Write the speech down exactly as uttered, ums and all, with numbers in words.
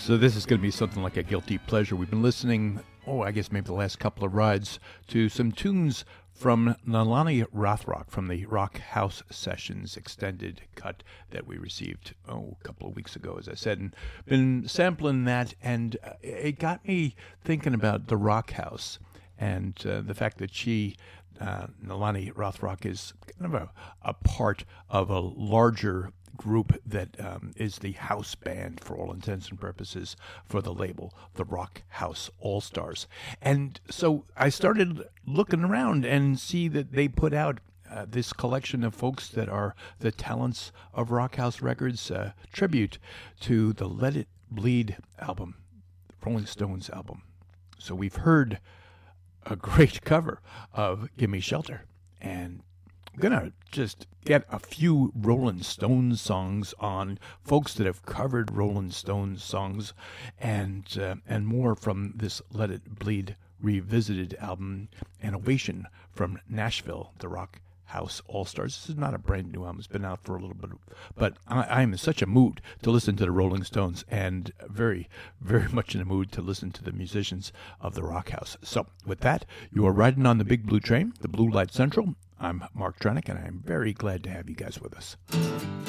So this is going to be something like a guilty pleasure. We've been listening, oh, I guess maybe the last couple of rides, to some tunes from Nalani Rothrock from the Rock House Sessions extended cut that we received, oh, a couple of weeks ago, as I said, and been sampling that, and uh, it got me thinking about the Rock House and uh, the fact that she, uh, Nalani Rothrock, is kind of a, a part of a larger group that um, is the house band for all intents and purposes for the label, the Rock House All-Stars. And so I started looking around and see that they put out uh, this collection of folks that are the talents of Rock House Records, uh, tribute to the Let It Bleed album, Rolling Stones album. So we've heard a great cover of Gimme Shelter, and I'm going to just get a few Rolling Stones songs on folks that have covered Rolling Stones songs and uh, and more from this Let It Bleed Revisited album, and Ovation from Nashville, the Rock House All-Stars. This is not a brand new album. It's been out for a little bit, but I, I'm in such a mood to listen to the Rolling Stones, and very, very much in a mood to listen to the musicians of the Rock House. So with that, you are riding on the Big Blue Train, the Blue Light Central. I'm Mark Trenick, and I'm very glad to have you guys with us.